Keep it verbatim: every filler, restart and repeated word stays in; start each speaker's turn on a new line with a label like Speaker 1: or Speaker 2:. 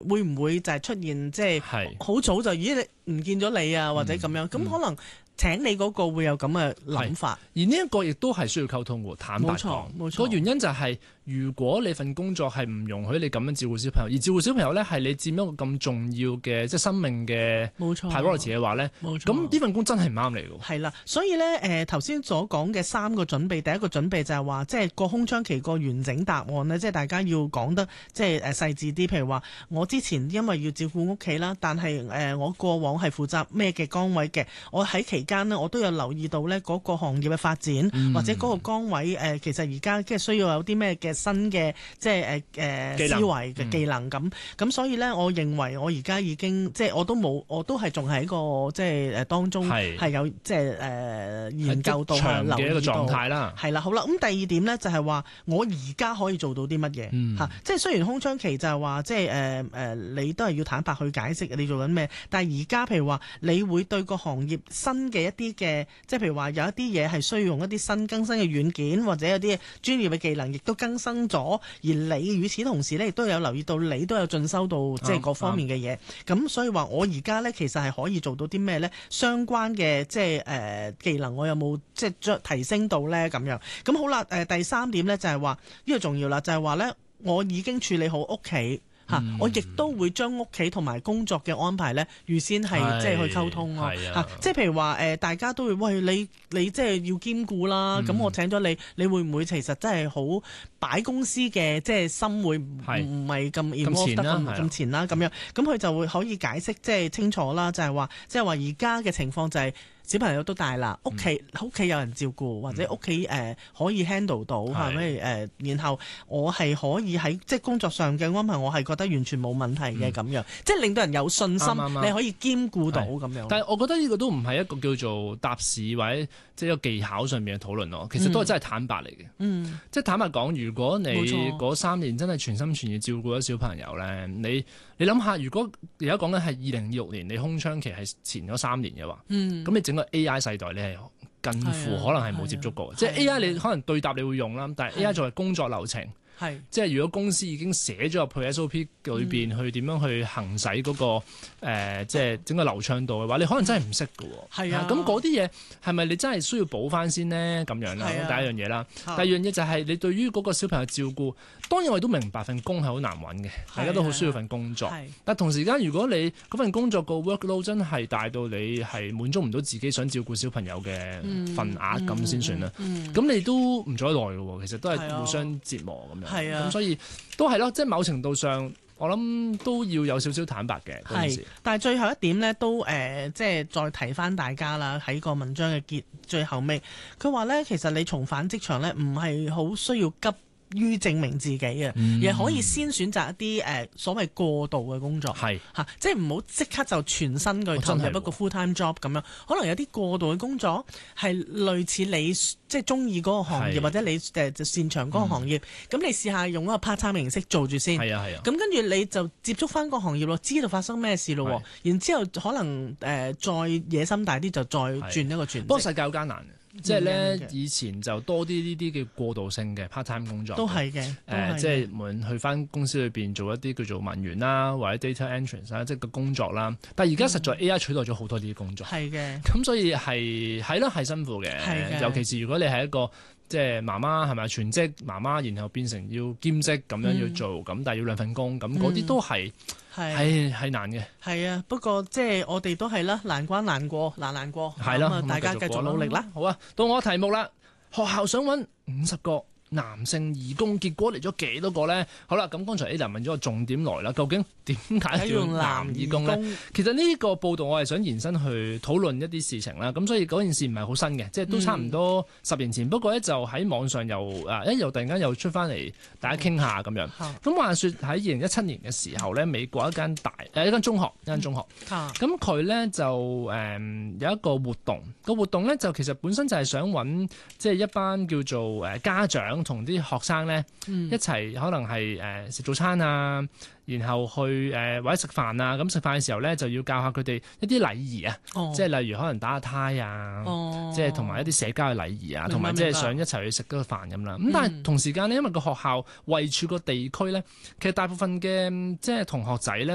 Speaker 1: 會唔會就係出現即係好早就咦你唔見咗你啊，或者咁樣，咁、嗯、可能請你嗰個會有咁嘅諗法。
Speaker 2: 而呢一個亦都係需要溝通喎，坦白講。冇錯，個原因就係、是、如果你份工作係唔容許你咁樣照顧小朋友，而照顧小朋友咧係你佔一個咁重要嘅即係生命嘅 priority 嘅話咧，咁呢份工真係唔啱你㗎。
Speaker 1: 係啦，所以咧誒頭先所講嘅三個準備，第一個準備就係話即係個空窗期個完整答案咧，即係大家要講得即係誒細緻啲。譬如話我之前因為要照顧屋企啦，但係誒、呃、我過往係負責咩嘅崗位嘅，我喺期間呢，我都有留意到咧嗰個行業嘅發展，嗯、或者嗰個崗位誒、呃、其實而家即係需要有啲咩嘅新嘅即係誒誒思維嘅技能咁，咁、嗯、所以咧我認為我而家已經即係我都冇，我都係仲喺個即係誒當中係有即係誒、呃、研究到
Speaker 2: 長嘅一個狀態
Speaker 1: 啦。係啦，好啦，咁第二點咧就係話我而家可以做到啲乜嘢嚇？即係雖然空窗期就係話即係誒誒你都係要坦白去解釋你做緊咩，但係而家譬如話你會對個行業新嘅一啲嘅，即係譬如話有一啲嘢係需要用一啲新更新嘅軟件，或者有啲專業嘅技能亦都更新咗，而你與此同時咧亦都有留意到你都有進修到即係各方面嘅嘢，咁、嗯嗯、所以話我而家咧其實係可以做到啲咩咧？相關嘅即係誒、呃、技能我有冇即係將提升到咧咁樣？咁好啦，誒、呃、第三點咧就係話呢個重要啦，就係話咧我已經處理好屋企。嗯、我亦都會將屋企同埋工作嘅安排咧，預先係即係去溝通咯。嚇，即係譬如話誒、呃，大家都會喂你你即係要兼顧啦。咁、嗯、我請咗你，你會唔會其實真係好擺公司嘅即係心會唔唔係咁 involve 得咁咁前啦咁樣？咁佢就會可以解釋即係清楚啦，就係話即係話而家嘅情況就係、是。小朋友都大啦，屋企屋企有人照顧，或者屋企誒可以 handle 到，係咪誒？然後我係可以喺即係工作上嘅安排，我係覺得完全冇問題嘅咁、嗯、樣，即係令到人有信心，嗯、你可以兼顧到咁樣。
Speaker 2: 但係我覺得呢個都唔係一個叫做答試或者即係一個技巧上面嘅討論咯，其實都係真係坦白嚟嘅。嗯，即係坦白講，如果你嗰三年真係全心全意照顧咗小朋友咧，你你諗下，如果而家講緊係二零二六年，你空窗期係前咗三年嘅話，咁、嗯、你整個 A I 世代你係近乎可能係冇接觸過，即係 A I 你可能對答你會用啦，但係 A I 作為工作流程。係，即係如果公司已經寫咗入去 S O P 裏邊、嗯、去點樣去行使嗰、那個、呃、即係整個流暢度嘅話，你可能真係唔識㗎喎。係啊，咁嗰啲嘢係咪你真係需要補翻先呢？咁樣啦，第一樣嘢啦。第二樣嘢就係你對於嗰個小朋友照顧，當然我哋都明白份工係好難揾嘅，大家都好需要份工作。但同時間，如果你嗰份工作個 workload 真係大到你係滿足唔到自己想照顧小朋友嘅份額咁先算啦。咁、嗯嗯嗯、你都唔做得耐嘅喎，其實都係互相折磨咁樣。係啊，咁所以都係咯，即係某程度上，我諗都要有少少坦白嘅嗰陣時。
Speaker 1: 但係最後一點咧，都誒、呃，即係再提翻大家啦。喺個文章嘅結最後尾，佢話咧，其實你重返職場咧，唔係好需要急於證明自己啊，嗯、而係可以先選擇一啲誒、呃、所謂過渡嘅工作，係嚇、啊，即係唔好即刻就全身去投入一個 full time job 咁樣。可能有啲過渡嘅工作係類似你即係中意嗰個行業，或者你誒就擅長嗰個行業，咁、嗯、你試下用一個 part time 形式做住先。係啊係啊。咁跟住你就接觸翻個行業咯，知道發生咩事咯。然之後可能誒、呃、再野心大啲，就再轉一個轉。不過
Speaker 2: 世界好艱難。即係咧，以前就多啲呢啲嘅過渡性嘅 part time 工作，
Speaker 1: 都係嘅。誒、呃，
Speaker 2: 即係無論去翻公司裏邊做一啲叫做文員啦，或者 data entrance 啦，即係個工作啦。但係而家實在 A I 取代咗好多呢啲工作，係、嗯、嘅。咁所以係係咯，係辛苦嘅。係，尤其是如果你係一個即係媽媽，係咪全職媽媽，然後變成要兼職咁樣要做，咁、嗯、但係要兩份工，咁嗰啲都係。係係難嘅，係啊，不過即係我哋都係啦，難關難過，難難過，係啦，咁大家繼續努力啦。好啊，到我題目啦，學校想揾五十個男性義工，結果嚟咗幾多個呢？好啦，咁剛才 Ada 問咗個重點來啦，究竟點解要用男義工呢？其實呢個報道我係想延伸去討論一啲事情啦，咁所以嗰件事唔係好新嘅，即係都差唔多十年前。嗯、不過咧就喺網上又啊一又突然間又出翻嚟，大家傾下咁樣。咁、嗯、話說喺二零一七年嘅時候咧，美國一間大誒一間中學一間中學，咁佢咧就誒、嗯、有一個活動，個活動咧就其實本身就係想揾即係一班叫做誒家長。同啲學生咧、嗯、一齊可能係誒食早餐啊，然後去誒、呃、或者食飯啊，咁食飯嘅時候咧就要教下佢哋一啲禮儀啊，哦、即係例如可能打下呔啊，哦、即係同埋一啲社交嘅禮儀啊，同埋即係想一齊去食嗰個飯咁啦。咁、嗯、但係同時間咧，因為個學校位處個地區咧，其實大部分嘅即係同學仔咧。